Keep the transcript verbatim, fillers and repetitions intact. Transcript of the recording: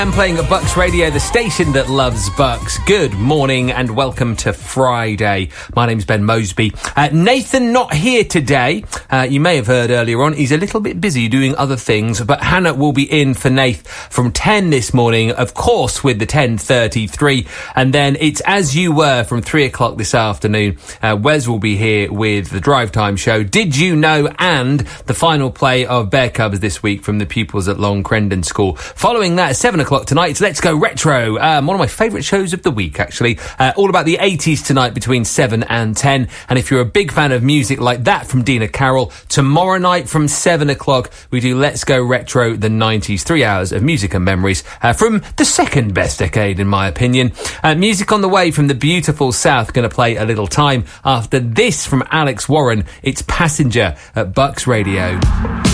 I'm playing at Bucks Radio, the station that loves Bucks. Good morning and welcome to Friday. My name's Ben Mosby. Uh, Nathan not here today. Uh, you may have heard earlier on, he's a little bit busy doing other things, but Hannah will be in for Nath from ten this morning, of course, with the ten thirty-three. And then it's As You Were from three o'clock this afternoon. Uh, Wes will be here with the Drive Time Show. Did You Know? And the final play of Bear Cubs this week from the pupils at Long Crendon School. Following that, at seven o'clock tonight, Let's Go Retro, um, one of my favourite shows of the week, actually. Uh, all about the eighties tonight between seven and ten. And if you're a big fan of music like that from Dina Carroll, tomorrow night from seven o'clock, we do Let's Go Retro, the nineties. Three hours of music and memories uh, from the second best decade, in my opinion. Uh, music on the way from the beautiful South, going to play a little time after this from Alex Warren. It's Passenger at Bucks Radio.